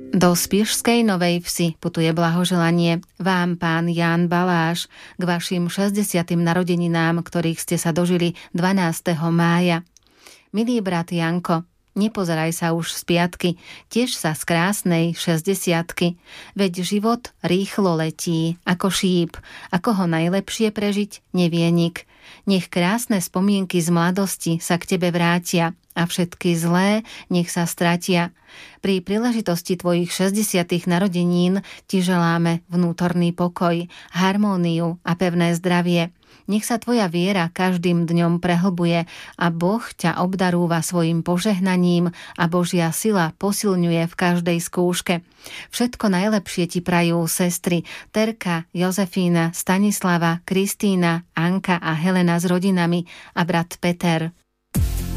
Do Spišskej Novej Vsi putuje blahoželanie vám pán Ján Baláš k vašim 60. narodeninám, ktorých ste sa dožili 12. mája. Milý brat Janko, nepozeraj sa už z piatky, tiež sa z krásnej 60-ky. Veď život rýchlo letí, ako šíp, ako ho najlepšie prežiť nevie nik. Nech krásne spomienky z mladosti sa k tebe vrátia a všetky zlé nech sa stratia. Pri príležitosti tvojich 60. narodenín ti želáme vnútorný pokoj, harmóniu a pevné zdravie. Nech sa tvoja viera každým dňom prehlbuje a Boh ťa obdarúva svojim požehnaním a Božia sila posilňuje v každej skúške. Všetko najlepšie ti prajú sestry Terka, Jozefína, Stanislava, Kristína, Anka a Helena s rodinami a brat Peter.